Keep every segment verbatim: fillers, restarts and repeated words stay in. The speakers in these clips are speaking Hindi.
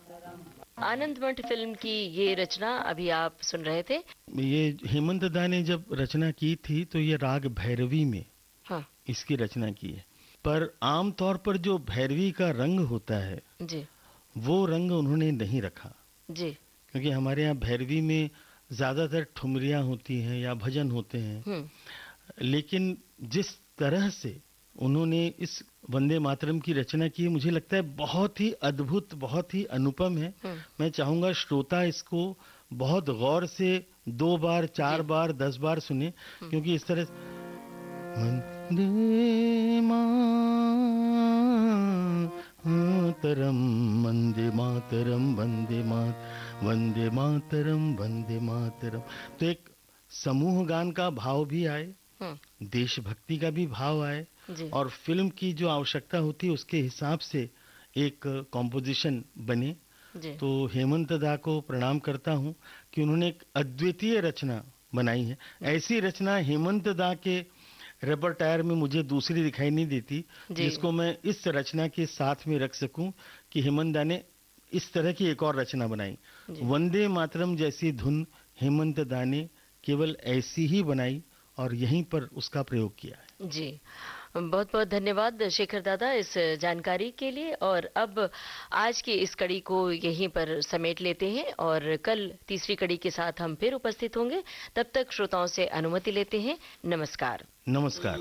आनंद मठ फिल्म की ये रचना अभी आप सुन रहे थे। ये हेमंत दा ने जब रचना की थी तो ये राग भैरवी में हाँ इसकी रचना की है। पर आमतौर पर जो भैरवी का रंग होता है जी वो रंग उन्होंने नहीं रखा, जी। क्योंकि हमारे यहाँ भैरवी में ज्यादातर ठुमरियाँ होती हैं या भजन होते हैं। हम्म लेकिन जिस तरह से उन्होंने इस वंदे मातरम की रचना की है, मुझे लगता है बहुत ही अद्भुत, बहुत ही अनुपम है। हम्म मैं चाहूंगा श्रोता इसको बहुत गौर से दो बार, चार जी। बार, दस बार सुने, हम्म क्योंकि इस तरह वंदे मातरम, वंदे मातरम, वंदे मात वंदे मातरम, वंदे मातरम, तो एक समूह गान का भाव भी आए, हम्म देशभक्ति का भी भाव आए, जी और फिल्म की जो आवश्यकता होती है उसके हिसाब से एक कॉम्पोजिशन बने। जी तो हेमंत दा को प्रणाम करता हूं कि उन्होंने एक अद्वितीय रचना बनाई है। ऐसी रचना हेमंत दा के रेपर्टायर में मुझे दूसरी दिखाई नहीं देती जी जिसको मैं इस रचना के साथ में रख सकूं कि हेमंत दा ने इस तरह की एक और रचना बनाई। जी वंदे मातरम जैसी धुन हेमंत दा ने केवल ऐसी ही बनाई और यहीं पर उसका प्रयोग किया है। जी। बहुत बहुत धन्यवाद शेखर दादा इस जानकारी के लिए। और अब आज की इस कड़ी को यहीं पर समेट लेते हैं और कल तीसरी कड़ी के साथ हम फिर उपस्थित होंगे। तब तक श्रोताओं से अनुमति लेते हैं। नमस्कार। नमस्कार।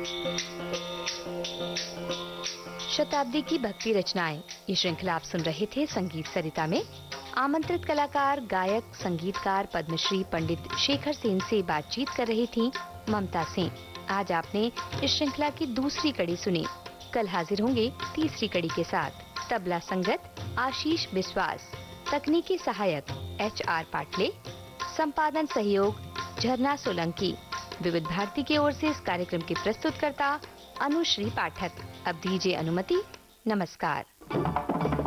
शताब्दी की भक्ति रचनाएं, ये श्रृंखला आप सुन रहे थे संगीत सरिता में। आमंत्रित कलाकार, गायक, संगीतकार पद्मश्री पंडित शेखर सेन से बातचीत कर रही थी ममता सिंह। आज आपने इस श्रृंखला की दूसरी कड़ी सुनी। कल हाजिर होंगे तीसरी कड़ी के साथ। तबला संगत आशीष विश्वास, तकनीकी सहायक एच आर पाटले, संपादन सहयोग झरना सोलंकी। विविध भारती की ओर से इस कार्यक्रम की प्रस्तुतकर्ता अनुश्री पाठक। अब दीजिए अनुमति। नमस्कार।